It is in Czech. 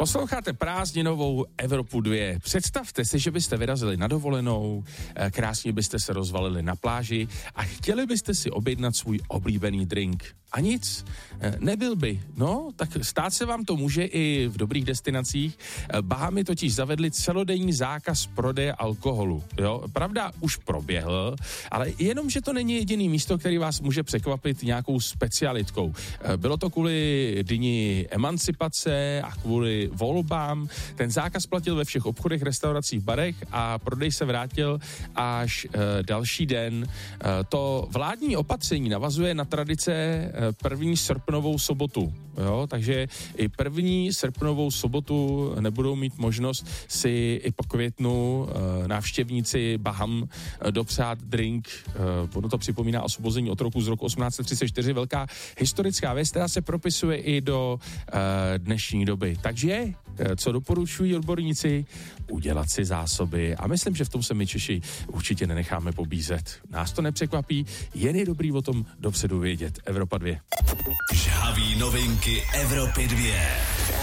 Posloucháte prázdninovou Evropu 2. Představte si, že byste vyrazili na dovolenou, krásně byste se rozvalili na pláži a chtěli byste si objednat svůj oblíbený drink. A nic, nebyl by. No, tak stát se vám to může i v dobrých destinacích. Bahamy totiž zavedli celodenní zákaz prodeje alkoholu. Jo? Pravda, už proběhl, ale jenom, že to není jediný místo, který vás může překvapit nějakou specialitkou. Bylo to kvůli dni emancipace a kvůli volbám. Ten zákaz platil ve všech obchodech, restauracích, barech a prodej se vrátil až další den. To vládní opatření navazuje na tradice první srpnovou sobotu. Jo? Takže i první srpnovou sobotu nebudou mít možnost si i po květnu návštěvníci Baham dopřát drink. Ono to připomíná osvobození otroků z roku 1834. Velká historická věc, která se propisuje i do dnešní doby. Takže, co doporučují odborníci? Udělat si zásoby. A myslím, že v tom se my Češi určitě nenecháme pobízet. Nás to nepřekvapí, jen je dobrý o tom dopředu vědět. Evropa 2. Žhaví novinky Evropy 2.